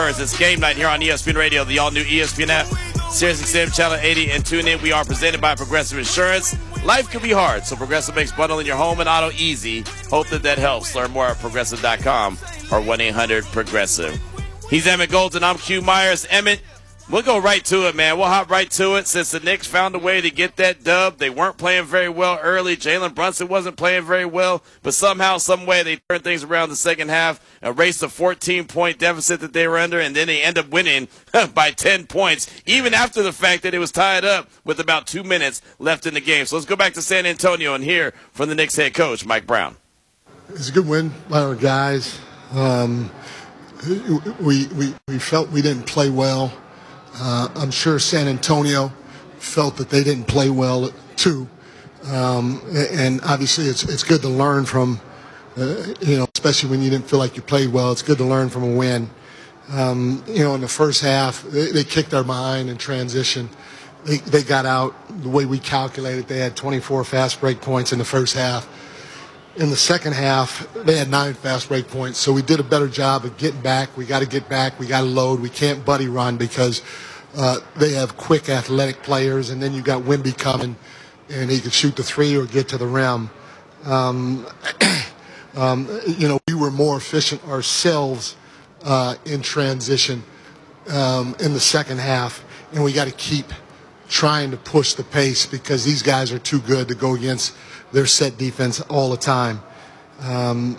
Spurs. It's game night here on ESPN Radio, the all-new ESPN app, SiriusXM Channel 80, and tune in. We are presented by Progressive Insurance. Life can be hard, so Progressive makes bundling your home and auto easy. Hope that helps. Learn more at Progressive.com or 1-800-PROGRESSIVE. He's Emmett Golden. I'm Q Myers. Emmett, we'll go right to it, man. We'll hop right to it. Since the Knicks found a way to get that dub, they weren't playing very well early. Jalen Brunson wasn't playing very well, but somehow, some way, they turned things around the second half, erased a 14-point deficit that they were under, and then they end up winning by 10 points, even after the fact that it was tied up with about 2 minutes left in the game. So let's go back to San Antonio and hear from the Knicks head coach, Mike Brown. It's a good win by our guys. We felt we didn't play well. I'm sure San Antonio felt that they didn't play well too, and obviously it's good to learn from, especially when you didn't feel like you played well. It's good to learn from a win. In the first half, they kicked our behind in transition. They got out the way we calculated. They had 24 fast break points in the first half. In the second half, they had 9 fast break points, so we did a better job of getting back. We got to get back. We got to load. We can't buddy run because they have quick, athletic players, and then you got Wemby coming, and he could shoot the three or get to the rim. We were more efficient ourselves in transition in the second half, and we got to keep trying to push the pace because these guys are too good to go against their set defense all the time. Our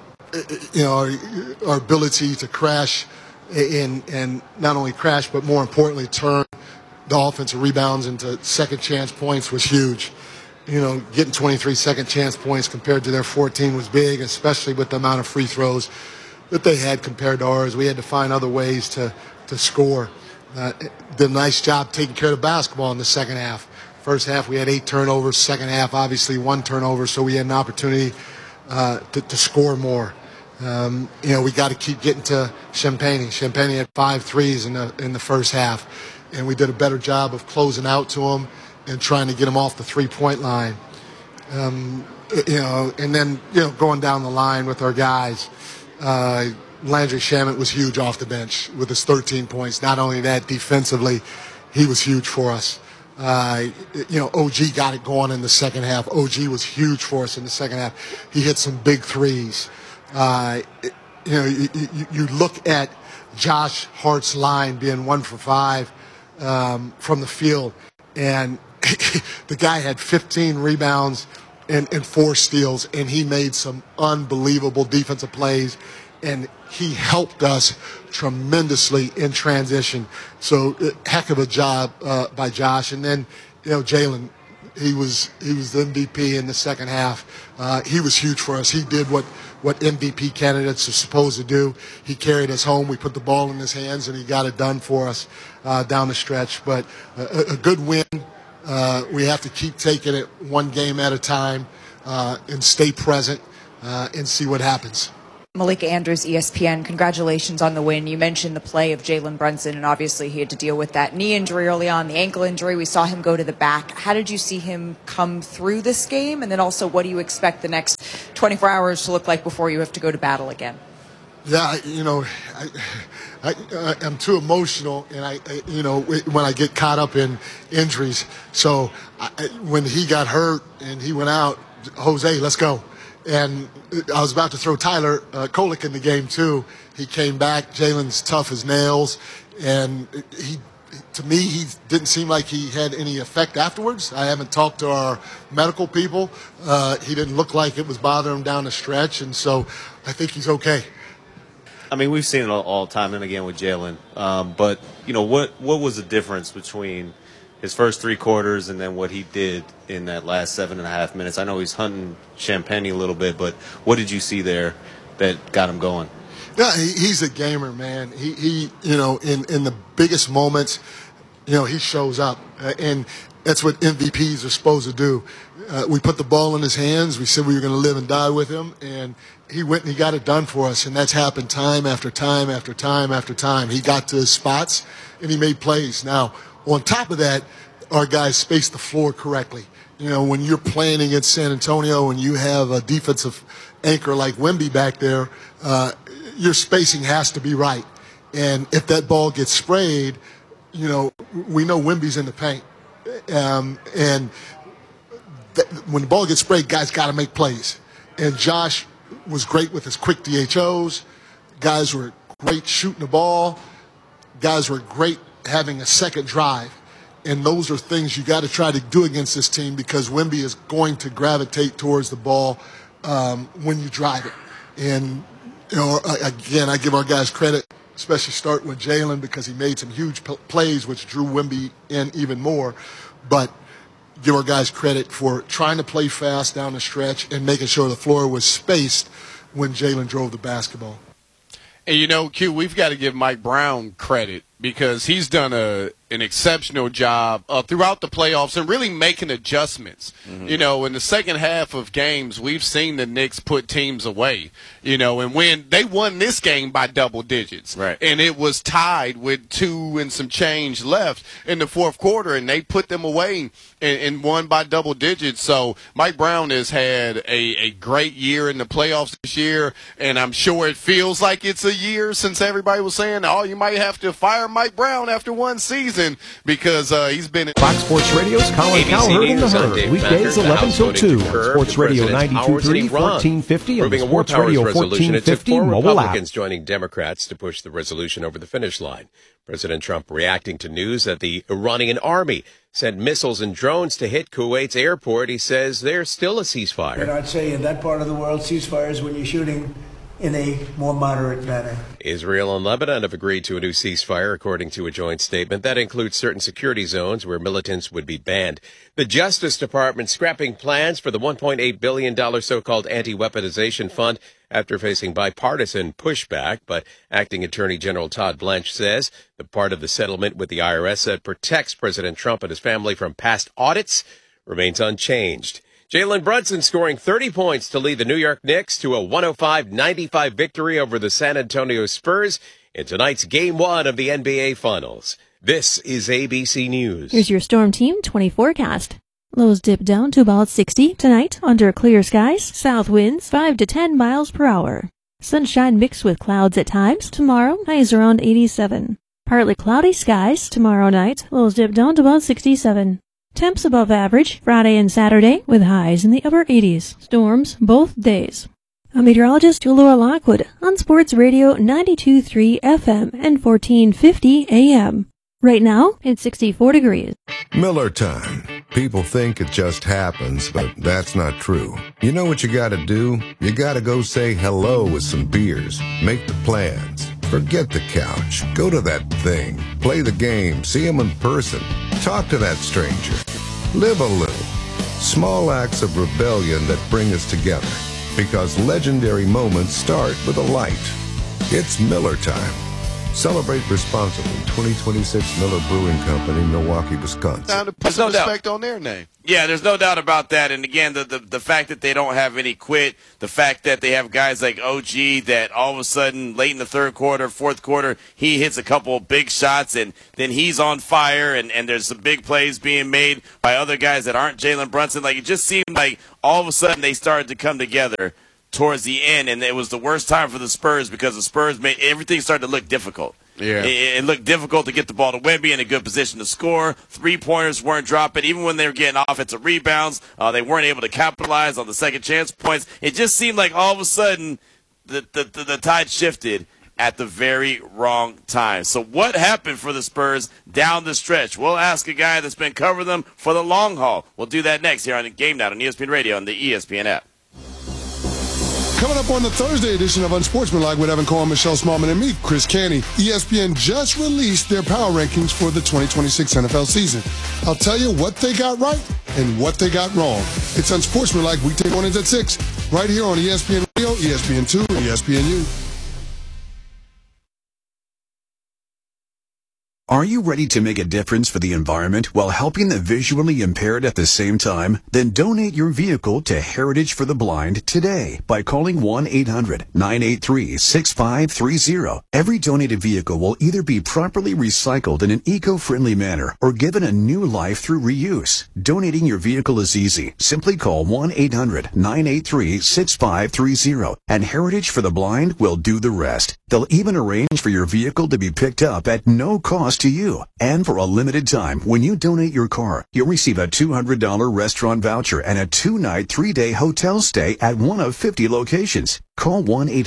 ability to crash and not only crash, but more importantly, turn the offensive rebounds into second chance points was huge. Getting 23 second chance points compared to their 14 was big, especially with the amount of free throws that they had compared to ours. We had to find other ways to score. Did a nice job taking care of the basketball in the second half. First half, we had 8 turnovers. Second half, obviously, 1 turnover, so we had an opportunity to score more. We got to keep getting to Champagnie. Champagnie had 5 threes in the first half, and we did a better job of closing out to him and trying to get him off the three-point line. And then going down the line with our guys. Landry Shamet was huge off the bench with his 13 points. Not only that, defensively, he was huge for us. OG got it going in the second half. OG was huge for us in the second half. He hit some big threes. You look at Josh Hart's line being 1 for 5 from the field, and the guy had 15 rebounds and 4 steals, and he made some unbelievable defensive plays, and he helped us tremendously in transition. So heck of a job by Josh. And then, Jalen, he was the MVP in the second half. He was huge for us. He did what MVP candidates are supposed to do. He carried us home. We put the ball in his hands, and he got it done for us down the stretch. But a good win. We have to keep taking it one game at a time and stay present and see what happens. Malika Andrews, ESPN, congratulations on the win. You mentioned the play of Jalen Brunson, and obviously he had to deal with that knee injury early on, the ankle injury. We saw him go to the back. How did you see him come through this game? And then also, what do you expect the next 24 hours to look like before you have to go to battle again? Yeah, I'm too emotional, and when I get caught up in injuries. So when he got hurt and he went out, Jose, let's go. And I was about to throw Tyler Kolek in the game, too. He came back. Jalen's tough as nails. And to me, he didn't seem like he had any effect afterwards. I haven't talked to our medical people. He didn't look like it was bothering him down the stretch. And so I think he's okay. I mean, we've seen it all time and again with Jalen. But, what was the difference between his first 3 quarters and then what he did in that last 7.5 minutes? I know he's hunting Champagnie a little bit, but what did you see there that got him going? Yeah, he's a gamer, man. He in the biggest moments, he shows up. And that's what MVPs are supposed to do. We put the ball in his hands. We said we were going to live and die with him. And he went and he got it done for us. And that's happened time after time after time after time. He got to his spots and he made plays. Now, on top of that, our guys spaced the floor correctly. When you're playing against San Antonio and you have a defensive anchor like Wemby back there, your spacing has to be right. And if that ball gets sprayed, we know Wemby's in the paint. And when the ball gets sprayed, guys got to make plays. And Josh was great with his quick DHOs. Guys were great shooting the ball. Guys were great having a second drive. And those are things you got to try to do against this team because Wemby is going to gravitate towards the ball when you drive it. And, again, I give our guys credit, especially starting with Jalen because he made some huge plays, which drew Wemby in even more. But give our guys credit for trying to play fast down the stretch and making sure the floor was spaced when Jalen drove the basketball. And, Q, we've got to give Mike Brown credit because he's done an exceptional job throughout the playoffs and really making adjustments. Mm-hmm. In the second half of games, we've seen the Knicks put teams away, and when they won this game by double digits. Right. And it was tied with 2 and some change left in the fourth quarter, and they put them away and won by double digits. So Mike Brown has had a great year in the playoffs this year, and I'm sure it feels like it's a year since everybody was saying, you might have to fire Mike Brown after one season because he's been in Fox Sports Radio's Colin Cowherd in the Herd. Weekdays 11 till 2 on Sports Radio 92.3, 1450, and the Sports Radio 1450 mobile app. Republicans joining Democrats to push the resolution over the finish line. President Trump reacting to news that the Iranian army sent missiles and drones to hit Kuwait's airport. He says there's still a ceasefire. And I'd say in that part of the world, ceasefires when you're shooting in a more moderate manner. Israel and Lebanon have agreed to a new ceasefire, according to a joint statement. That includes certain security zones where militants would be banned. The Justice Department scrapping plans for the $1.8 billion so-called anti-weaponization fund after facing bipartisan pushback. But Acting Attorney General Todd Blanche says the part of the settlement with the IRS that protects President Trump and his family from past audits remains unchanged. Jalen Brunson scoring 30 points to lead the New York Knicks to a 105-95 victory over the San Antonio Spurs in tonight's Game 1 of the NBA Finals. This is ABC News. Here's your Storm Team 20 forecast. Lows dip down to about 60 tonight under clear skies. South winds 5 to 10 miles per hour. Sunshine mixed with clouds at times. Tomorrow, highs around 87. Partly cloudy skies tomorrow night. Lows dip down to about 67. Temps above average Friday and Saturday with highs in the upper 80s. Storms both days. I'm meteorologist Laura Lockwood on Sports Radio 92.3 FM and 1450 AM. Right now, it's 64 degrees. Miller time. People think it just happens, but that's not true. You know what you gotta do? You gotta go say hello with some beers. Make the plans. Forget the couch. Go to that thing. Play the game. See him in person. Talk to that stranger. Live a little. Small acts of rebellion that bring us together. Because legendary moments start with a light. It's Miller time. Celebrate responsibly. 2026 Miller Brewing Company, Milwaukee, Wisconsin. Time to put some respect on their name. Yeah, there's no doubt about that. And again, the fact that they don't have any quit, the fact that they have guys like OG that all of a sudden late in the third quarter, fourth quarter, he hits a couple of big shots and then he's on fire and there's some big plays being made by other guys that aren't Jalen Brunson. Like it just seemed like all of a sudden they started to come together towards the end, and it was the worst time for the Spurs because the Spurs made everything started to look difficult. Yeah. It looked difficult to get the ball to Wemby in a good position to score. 3-pointers weren't dropping. Even when they were getting offensive rebounds, they weren't able to capitalize on the second chance points. It just seemed like all of a sudden the tide shifted at the very wrong time. So what happened for the Spurs down the stretch? We'll ask a guy that's been covering them for the long haul. We'll do that next here on Game Night on ESPN Radio and the ESPN app. Coming up on the Thursday edition of Unsportsmanlike with Evan Cohen, Michelle Smallman, and me, Chris Canty, ESPN just released their power rankings for the 2026 NFL season. I'll tell you what they got right and what they got wrong. It's Unsportsmanlike weekday mornings at 6, right here on ESPN Radio, ESPN2, and ESPNU. Are you ready to make a difference for the environment while helping the visually impaired at the same time? Then donate your vehicle to Heritage for the Blind today by calling 1-800-983-6530. Every donated vehicle will either be properly recycled in an eco-friendly manner or given a new life through reuse. Donating your vehicle is easy. Simply call 1-800-983-6530 and Heritage for the Blind will do the rest. They'll even arrange for your vehicle to be picked up at no cost to you. And for a limited time, when you donate your car, you'll receive a $200 restaurant voucher and a 2-night, 3-day hotel stay at one of 50 locations. Call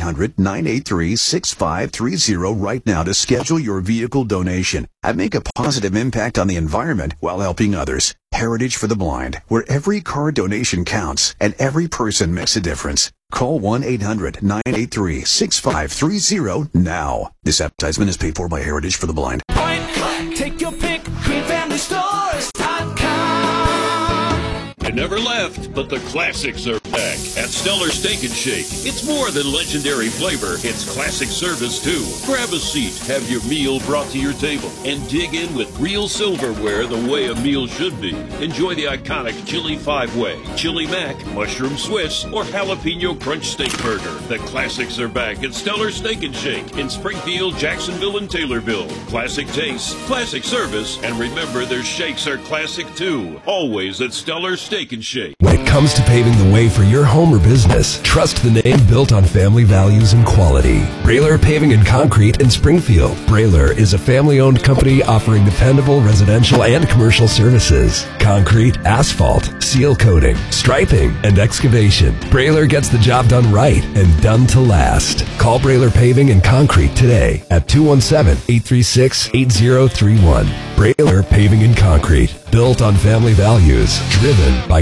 1-800-983-6530 right now to schedule your vehicle donation and make a positive impact on the environment while helping others. Heritage for the Blind, where every car donation counts and every person makes a difference. Call 1-800-983-6530 now. This advertisement is paid for by Heritage for the Blind. Take your pick, GreenFamilyStores.com. They never left, but the classics are back at Stellar Steak and Shake. It's more than legendary flavor, it's classic service too. Grab a seat, have your meal brought to your table, and dig in with real silverware the way a meal should be. Enjoy the iconic Chili 5-Way, Chili Mac, Mushroom Swiss, or Jalapeno Crunch Steak Burger. The classics are back at Stellar Steak and Shake in Springfield, Jacksonville, and Taylorville. Classic taste, classic service, and remember their shakes are classic too. Always at Stellar Steak and Shake. When it comes to paving the way for your home or business, trust the name built on family values and quality. Brailer Paving and Concrete in Springfield. Brailer is a family-owned company offering dependable residential and commercial services. Concrete, asphalt, seal coating, striping, and excavation. Brailer gets the job done right and done to last. Call Brailer Paving and Concrete today at 217-836-8031. Brailer Paving and Concrete. Built on family values. Driven by